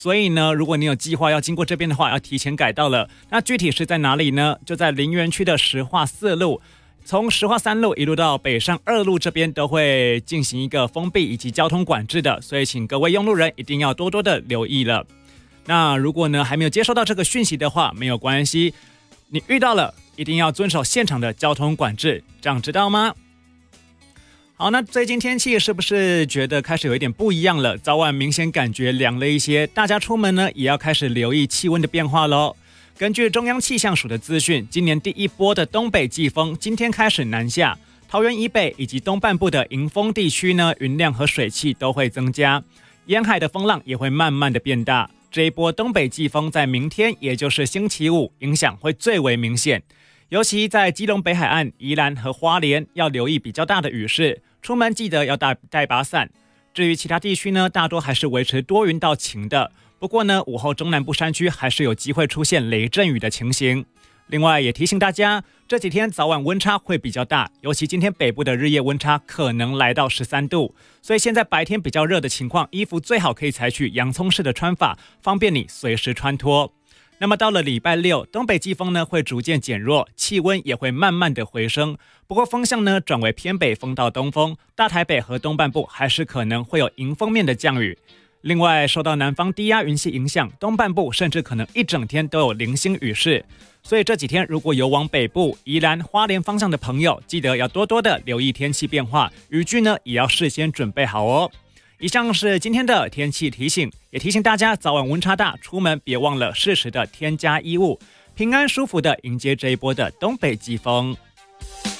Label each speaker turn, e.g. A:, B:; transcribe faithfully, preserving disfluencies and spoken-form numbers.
A: 所以呢，如果你有计划要经过这边的话，要提前改道了。那具体是在哪里呢？就在林园区的石化四路，从石化三路一路到北上二路这边都会进行一个封闭以及交通管制的，所以请各位用路人一定要多多的留意了。那如果呢还没有接收到这个讯息的话，没有关系，你遇到了一定要遵守现场的交通管制，这样知道吗？好，那最近天气是不是觉得开始有一点不一样了？早晚明显感觉凉了一些，大家出门呢也要开始留意气温的变化咯。根据中央气象署的资讯，今年第一波的东北季风今天开始南下，桃园以北以及东半部的迎风地区呢，云量和水汽都会增加，沿海的风浪也会慢慢的变大。这一波东北季风在明天，也就是星期五，影响会最为明显，尤其在基隆北海岸、宜兰和花莲要留意比较大的雨势，出门记得要带带把伞。至于其他地区呢，大多还是维持多云到晴的。不过呢，午后中南部山区还是有机会出现雷阵雨的情形。另外也提醒大家，这几天早晚温差会比较大，尤其今天北部的日夜温差可能来到十三度，所以现在白天比较热的情况，衣服最好可以采取洋葱式的穿法，方便你随时穿脱。那么到了礼拜六，东北季风呢会逐渐减弱，气温也会慢慢的回升，不过风向呢转为偏北风到东风，大台北和东半部还是可能会有迎风面的降雨。另外受到南方低压云系影响，东半部甚至可能一整天都有零星雨势，所以这几天如果有往北部、宜兰、花莲方向的朋友，记得要多多的留意天气变化，雨具呢也要事先准备好哦。以上是今天的天气提醒，也提醒大家早晚温差大，出门别忘了适时的添加衣物，平安舒服的迎接这一波的东北季风。